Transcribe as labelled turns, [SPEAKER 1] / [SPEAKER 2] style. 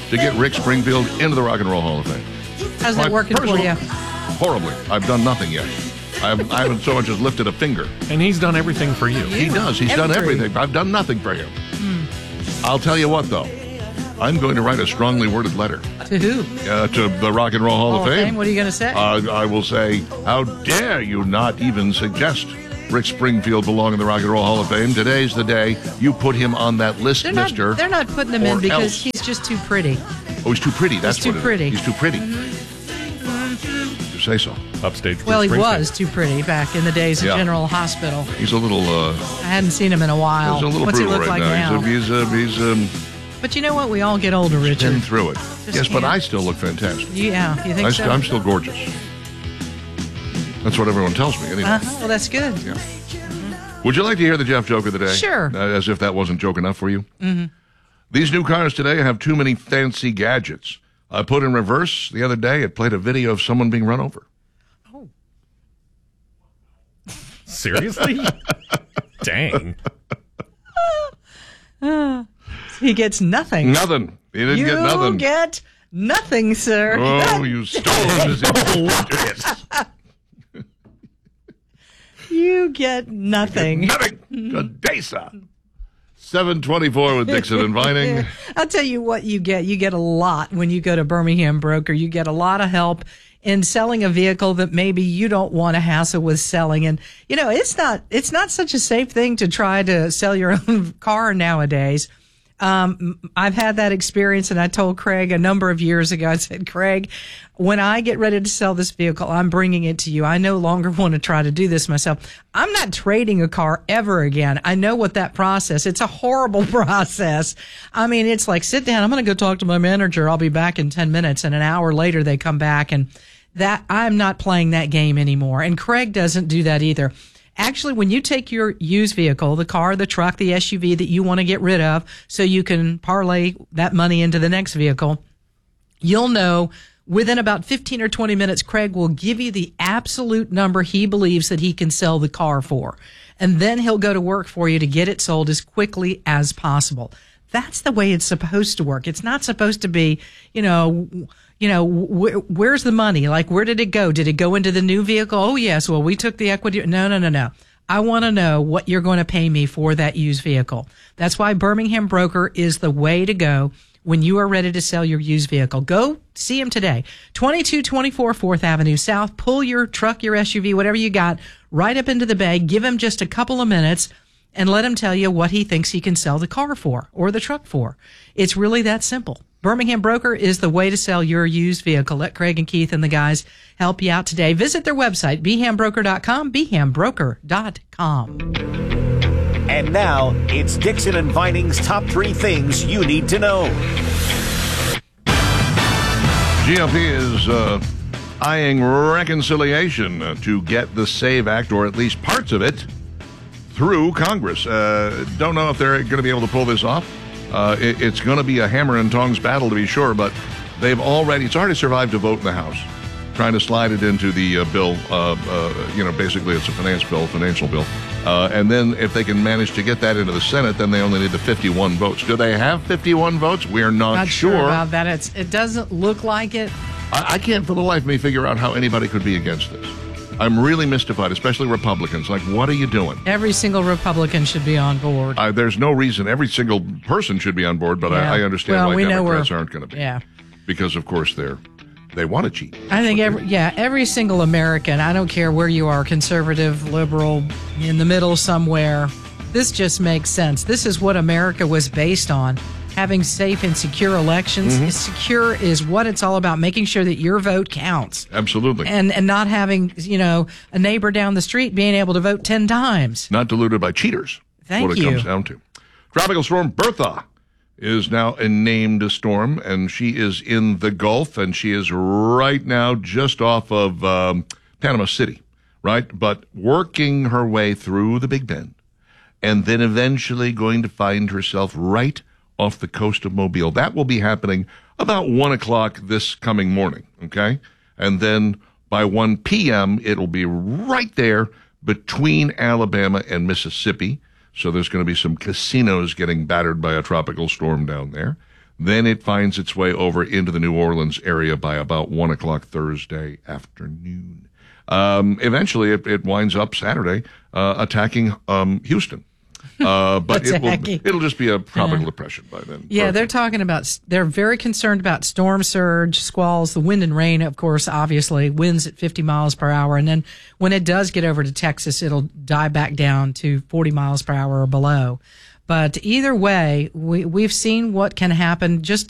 [SPEAKER 1] to get Rick Springfield into the Rock and Roll Hall of Fame.
[SPEAKER 2] How's that working for you?
[SPEAKER 1] Horribly. I've done nothing yet. I haven't so much as lifted a finger.
[SPEAKER 3] And he's done everything for you.
[SPEAKER 1] He does. He's done everything. I've done nothing for him. I'll tell you what, though. I'm going to write a strongly worded letter.
[SPEAKER 2] To who?
[SPEAKER 1] To the Rock and Roll Hall of Fame.
[SPEAKER 2] What are you going to say?
[SPEAKER 1] I will say, how dare you not even suggest Rick Springfield belong in the Rock and Roll Hall of Fame? Today's the day you put him on that list, mister.
[SPEAKER 2] They're not putting him in because
[SPEAKER 1] else.
[SPEAKER 2] he's just too pretty.
[SPEAKER 1] Oh, he's too pretty. That's
[SPEAKER 2] he's too pretty.
[SPEAKER 1] He's too pretty. You say so.
[SPEAKER 3] Upstage.
[SPEAKER 2] Well, he was too pretty back in the days of General Hospital.
[SPEAKER 1] He's a little.
[SPEAKER 2] I hadn't seen him in a while.
[SPEAKER 1] He's a little
[SPEAKER 2] What's he
[SPEAKER 1] brutal
[SPEAKER 2] look
[SPEAKER 1] right
[SPEAKER 2] like
[SPEAKER 1] now.
[SPEAKER 2] now?
[SPEAKER 1] He's
[SPEAKER 2] But you know what? We all get older, Richard.
[SPEAKER 1] been through it. Yes, but I still look fantastic.
[SPEAKER 2] Yeah, you think so?
[SPEAKER 1] I'm still gorgeous. That's what everyone tells me, anyway.
[SPEAKER 2] Well, that's good.
[SPEAKER 1] Yeah. Would you like to hear the Jeff joke of the day?
[SPEAKER 2] Sure.
[SPEAKER 1] As if that wasn't joke enough for you. Mm-hmm. These new cars today have too many fancy gadgets. I put in reverse the other day. It played a video of someone being run over.
[SPEAKER 2] Oh.
[SPEAKER 3] Seriously? Dang.
[SPEAKER 2] He gets nothing.
[SPEAKER 1] Nothing. He didn't get nothing.
[SPEAKER 2] You get nothing, sir.
[SPEAKER 1] Oh, you stole his
[SPEAKER 2] You get nothing.
[SPEAKER 1] Nothing. Good day, sir. 724 with Dixon and Vining.
[SPEAKER 2] I'll tell you what you get. You get a lot when you go to Birmingham Broker. You get a lot of help in selling a vehicle that maybe you don't want to hassle with selling. And, you know, it's not such a safe thing to try to sell your own car nowadays. I've had that experience, and I told Craig a number of years ago, I said, Craig, when I get ready to sell this vehicle, I'm bringing it to you. I no longer want to try to do this myself. I'm not trading a car ever again. I know what that process, it's a horrible process. I mean, it's like, sit down, I'm going to go talk to my manager. I'll be back in 10 minutes. And an hour later, they come back, and that I'm not playing that game anymore. And Craig doesn't do that either. Actually, when you take your used vehicle, the car, the truck, the SUV that you want to get rid of so you can parlay that money into the next vehicle, you'll know within about 15 or 20 minutes, Craig will give you the absolute number he believes that he can sell the car for. And then he'll go to work for you to get it sold as quickly as possible. That's the way it's supposed to work. It's not supposed to be, where's the money? Like, where did it go? Did it go into the new vehicle? Oh, yes. Well, we took the equity. No. I want to know what you're going to pay me for that used vehicle. That's why Birmingham Broker is the way to go when you are ready to sell your used vehicle. Go see him today. 2224 4th Avenue South. Pull your truck, your SUV, whatever you got, right up into the bay. Give him just a couple of minutes and let him tell you what he thinks he can sell the car for or the truck for. It's really that simple. Birmingham Broker is the way to sell your used vehicle. Let Craig and Keith and the guys help you out today. Visit their website, BehamBroker.com, BehamBroker.com.
[SPEAKER 4] And now, it's Dixon and Vining's top 3 things you need to know.
[SPEAKER 1] GOP is eyeing reconciliation to get the SAVE Act, or at least parts of it, through Congress. Don't know if they're going to be able to pull this off. It's going to be a hammer and tongs battle, to be sure, but it's already survived a vote in the House, trying to slide it into the bill. Basically it's a financial bill. And then if they can manage to get that into the Senate, then they only need the 51 votes. Do they have 51 votes? We're not
[SPEAKER 2] sure about that. It doesn't look like it.
[SPEAKER 1] I can't for the life of me figure out how anybody could be against this. I'm really mystified, especially Republicans. Like, what are you doing?
[SPEAKER 2] Every single Republican should be on board.
[SPEAKER 1] There's no reason every single person should be on board, but I understand why Democrats aren't going to be.
[SPEAKER 2] Yeah.
[SPEAKER 1] Because, of course, they want to cheat.
[SPEAKER 2] I think every single American, I don't care where you are, conservative, liberal, in the middle somewhere, this just makes sense. This is what America was based on. Having safe and secure elections. Mm-hmm. Secure is what it's all about, making sure that your vote counts.
[SPEAKER 1] Absolutely.
[SPEAKER 2] And not having, a neighbor down the street being able to vote 10 times.
[SPEAKER 1] Not diluted by cheaters.
[SPEAKER 2] Thank
[SPEAKER 1] what
[SPEAKER 2] you.
[SPEAKER 1] What it comes down to. Tropical storm Bertha is now a named storm, and she is in the Gulf, and she is right now just off of Panama City, right? But working her way through the Big Bend, and then eventually going to find herself right off the coast of Mobile. That will be happening about 1 o'clock this coming morning, okay? And then by 1 p.m., it'll be right there between Alabama and Mississippi. So there's going to be some casinos getting battered by a tropical storm down there. Then it finds its way over into the New Orleans area by about 1 o'clock Thursday afternoon. Eventually, it winds up Saturday attacking Houston. But it'll just be a tropical depression by then.
[SPEAKER 2] Yeah, they're very concerned about storm surge, squalls, the wind and rain, of course, obviously, winds at 50 miles per hour. And then when it does get over to Texas, it'll die back down to 40 miles per hour or below. But either way, we've seen what can happen just